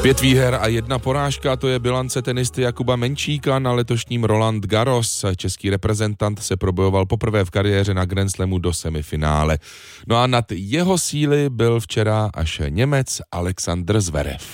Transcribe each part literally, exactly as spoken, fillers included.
Pět výher a jedna porážka, to je bilance tenisty Jakuba Menčíka na letošním Roland Garros. Český reprezentant se probojoval poprvé v kariéře na Grand Slamu do semifinále. No a nad jeho síly byl včera až Němec Alexander Zverev.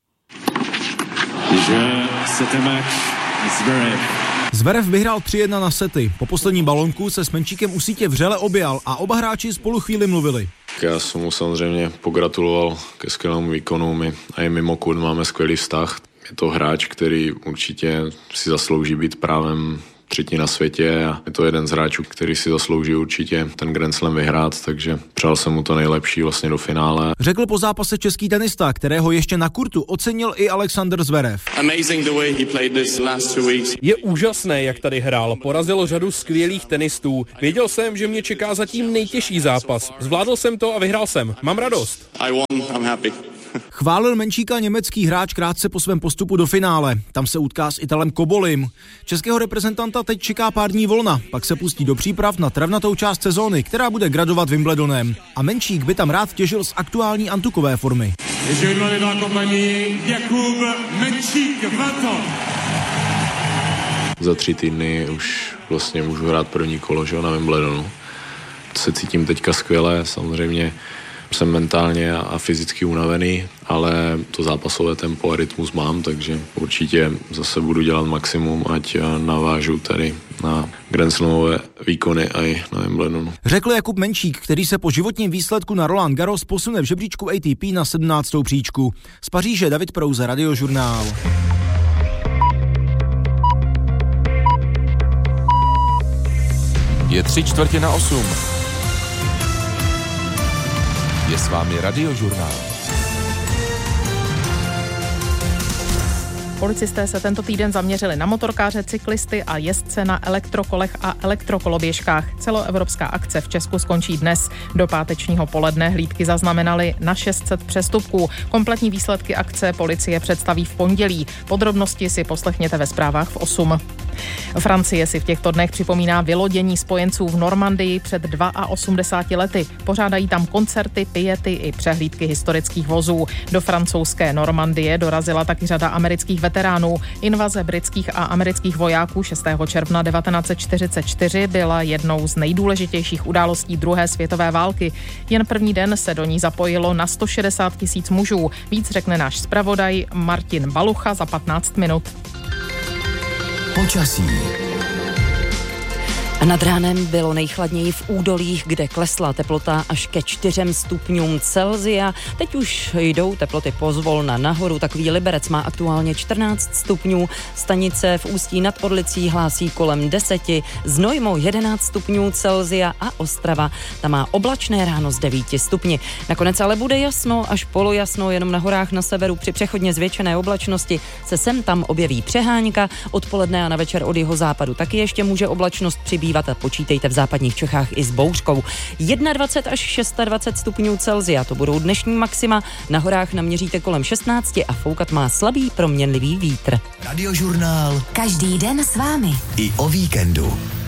Zverev vyhrál tři jedna na sety. Po posledním balonku se s Menčíkem u sítě vřele objal a oba hráči spolu chvíli mluvili. Já jsem mu samozřejmě pogratuloval ke skvělému výkonu. My a i mimo kurt máme skvělý vztah. Je to hráč, který určitě si zaslouží být právem třetí na světě a je to jeden z hráčů, který si zaslouží určitě ten Grand Slam vyhrát, takže přál jsem mu to nejlepší vlastně do finále. Řekl po zápase český tenista, kterého ještě na kurtu ocenil i Alexander Zverev. Je úžasné, jak tady hrál. Porazil řadu skvělých tenistů. Věděl jsem, že mě čeká zatím nejtěžší zápas. Zvládl jsem to a vyhrál jsem. Mám radost. Chválil Menčíka německý hráč krátce po svém postupu do finále. Tam se utká s Italem Kobolim. Českého reprezentanta teď čeká pár dní volna, pak se pustí do příprav na travnatou část sezóny, která bude gradovat Wimbledonem. A Menčík by tam rád těžil z aktuální antukové formy. Za tři týdny už vlastně můžu hrát první kolo, že, na Wimbledonu. Se cítím teďka skvěle, samozřejmě jsem mentálně a fyzicky unavený, ale to zápasové tempo a rytmus mám, takže určitě zase budu dělat maximum, ať navážu tady na Grand Slamové výkony a i na Wimbledonu. Řekl Jakub Menčík, který se po životním výsledku na Roland Garros posune v žebříčku A T P na sedmnáctou příčku. Z Paříže David Prouza, Radiožurnál. Je tři čtvrtě na osm. Je s vámi Radiožurnál. Policisté se tento týden zaměřili na motorkáře, cyklisty a jezdce na elektrokolech a elektrokoloběžkách. Celoevropská akce v Česku skončí dnes. Do pátečního poledne hlídky zaznamenaly na šest set přestupků. Kompletní výsledky akce policie představí v pondělí. Podrobnosti si poslechněte ve zprávách v osm. Francie si v těchto dnech připomíná vylodění spojenců v Normandii před osmdesáti dvěma lety. Pořádají tam koncerty, piety i přehlídky historických vozů. Do francouzské Normandie dorazila taky řada amerických veteránů. Invaze britských a amerických vojáků šestého června devatenáct set čtyřicet čtyři byla jednou z nejdůležitějších událostí druhé světové války. Jen první den se do ní zapojilo na sto šedesát tisíc mužů. Víc řekne náš zpravodaj Martin Balucha za patnáct minut. Počasí. Nad ránem bylo nejchladněji v údolích, kde klesla teplota až ke čtyřem stupňům Celsia. Teď už jdou teploty pozvolna nahoru. Takový Liberec má aktuálně čtrnáct stupňů. Stanice v Ústí nad Orlicí hlásí kolem deseti. Znojmo jedenáct stupňů Celsia a Ostrava. Tam má oblačné ráno z devíti stupni. Nakonec ale bude jasno až polojasno, jenom na horách na severu při přechodně zvětšené oblačnosti se sem tam objeví přehánka. Odpoledne a na večer od jeho západu taky ještě může oblačnost přibývat a počítejte v západních Čechách i s bouřkou. dvacet jedna až dvacet šest stupňů Celsia, to budou dnešní maxima. Na horách naměříte kolem šestnáct a foukat má slabý proměnlivý vítr. Radiožurnál. Každý den s vámi. I o víkendu.